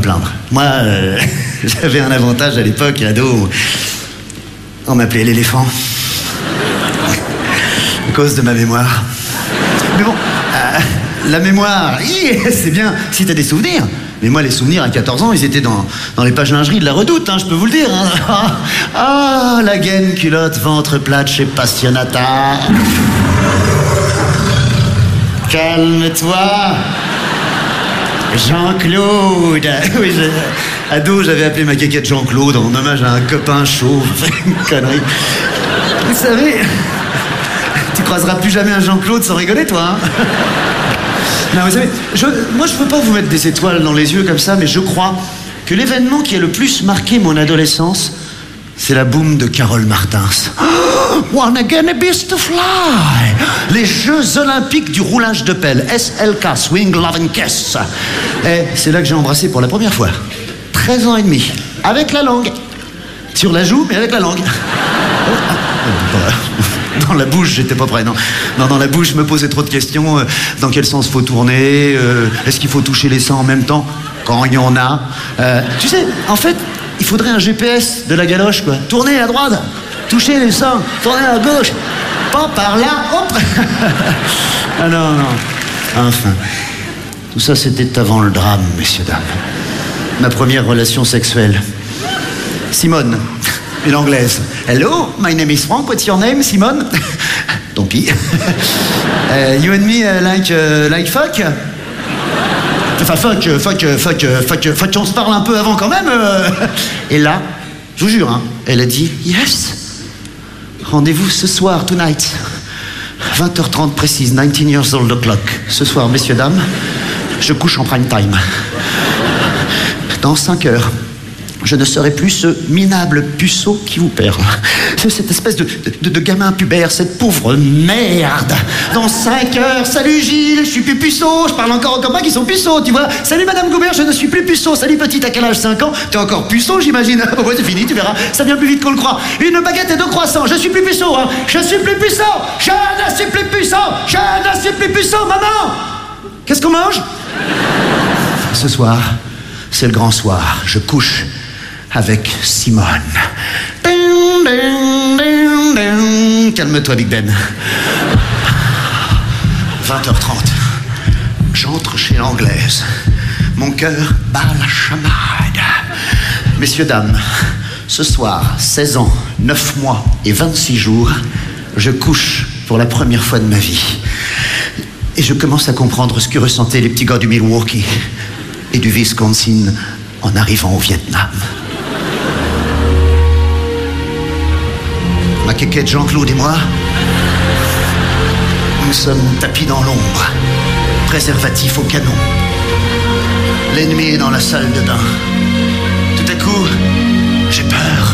me plaindre. Moi, j'avais un avantage à l'époque, ado. On m'appelait l'éléphant. À cause de ma mémoire. Mais bon, la mémoire, c'est bien si t'as des souvenirs. Mais moi, les souvenirs à 14 ans, ils étaient dans les pages lingerie de la Redoute, hein, je peux vous le dire. Hein. Ah, la gaine, culotte, ventre plate chez Passionata. Calme-toi. Jean-Claude. Oui, ado, j'avais appelé ma caquette Jean-Claude en hommage à un copain chauve. Une connerie. Vous savez, tu croiseras plus jamais un Jean-Claude sans rigoler, toi, hein. Non, vous savez, moi je veux pas vous mettre des étoiles dans les yeux comme ça, mais je crois que l'événement qui a le plus marqué mon adolescence, c'est la boum de Carole Martins. Oh, wanna get a beast to fly. Les Jeux Olympiques du roulage de pelle, SLK, Swing, Love and Kiss. Et c'est là que j'ai embrassé pour la première fois. 13 ans et demi, avec la langue. Sur la joue, mais avec la langue. Dans la bouche, j'étais pas prêt, non. Non, dans la bouche, je me posais trop de questions. Dans quel sens faut tourner? Est-ce qu'il faut toucher les seins en même temps? Quand il y en a. Tu sais, en fait, il faudrait un GPS de la galoche, quoi. Tourner à droite, toucher les seins, tourner à gauche. Pas par là, hop. Ah non, non. Enfin, tout ça, c'était avant le drame, messieurs, dames. Ma première relation sexuelle. Simone. Une anglaise. Hello, my name is Frank. What's your name, Simone? Tant pis. You and me like fuck? Enfin, fuck, on se parle un peu avant quand même. Et là, je vous jure, hein, elle a dit yes. Rendez-vous ce soir, tonight. 20h30 précise, 19 years old o'clock. Ce soir, messieurs, dames, je couche en prime time. Dans 5 heures. Je ne serai plus ce minable puceau qui vous perd. Cette espèce de gamin pubère, cette pauvre merde. Dans 5 heures, salut Gilles, je suis plus puceau, je parle encore aux copains qui sont puceaux, tu vois. Salut Madame Goubert, je ne suis plus puceau. Salut petite, à quel âge? 5 ans? T'es encore puceau, j'imagine. Ouais, c'est fini, tu verras, ça vient plus vite qu'on le croit. Une baguette et 2 croissants, je suis plus puceau, hein. Je suis plus puceau, je ne suis plus puceau, je ne suis plus puceau, maman. Qu'est-ce qu'on mange? Ce soir, c'est le grand soir, je couche avec Simone. Ding, ding, ding, ding. Calme-toi, Big Ben. 20h30. J'entre chez l'anglaise. Mon cœur bat la chamade. Messieurs, dames, ce soir, 16 ans, 9 mois et 26 jours, je couche pour la première fois de ma vie. Et je commence à comprendre ce que ressentaient les petits gars du Milwaukee et du Wisconsin en arrivant au Vietnam. Ma quéquette Jean-Claude et moi, nous sommes tapis dans l'ombre, préservatifs au canon. L'ennemi est dans la salle de bain. Tout à coup, j'ai peur.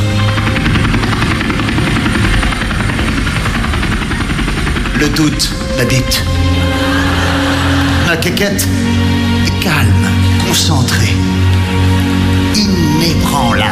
Le doute m'habite. Ma quéquette est calme, concentrée, inébranlable.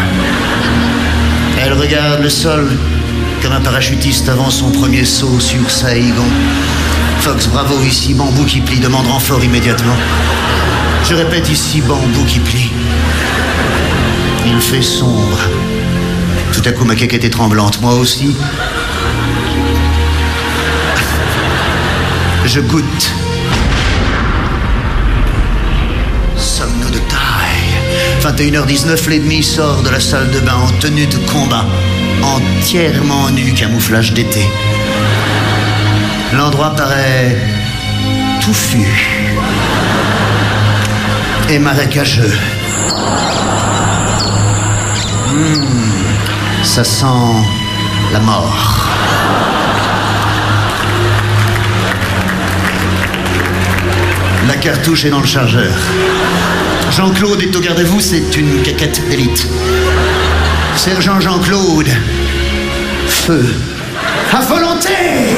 Elle regarde le sol comme un parachutiste avant son premier saut sur Saïgon. Fox, bravo, ici, bambou qui plie, demande renfort immédiatement. Je répète, ici, bambou qui plie. Il fait sombre. Tout à coup, ma quéquette est tremblante, moi aussi. Je goûte. Sommes-nous de taille? 21h19, l'ennemi sort de la salle de bain en tenue de combat, entièrement nu, camouflage d'été. L'endroit paraît touffu et marécageux. Ça sent la mort. La cartouche est dans le chargeur. Jean-Claude est au garde-à-vous, c'est une caquette d'élite. Sergent Jean-Claude, feu, à volonté!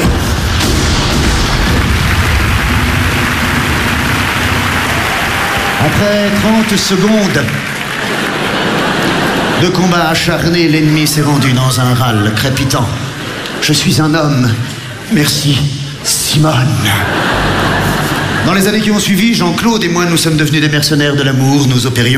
Après 30 secondes de combat acharné, l'ennemi s'est rendu dans un râle crépitant. Je suis un homme. Merci, Simone. Dans les années qui ont suivi, Jean-Claude et moi, nous sommes devenus des mercenaires de l'amour. Nous opérions